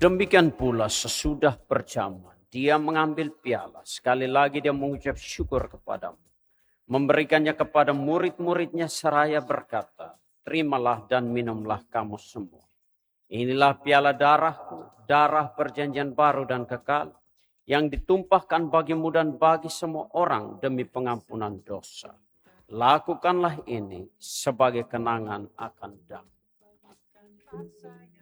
Demikian pula sesudah berjamuan, dia mengambil piala. Sekali lagi dia mengucap syukur kepadamu. Memberikannya kepada murid-muridnya seraya berkata, terimalah dan minumlah kamu semua. Inilah piala darahku, darah perjanjian baru dan kekal, yang ditumpahkan bagimu dan bagi semua orang demi pengampunan dosa. Lakukanlah ini sebagai kenangan akan damai.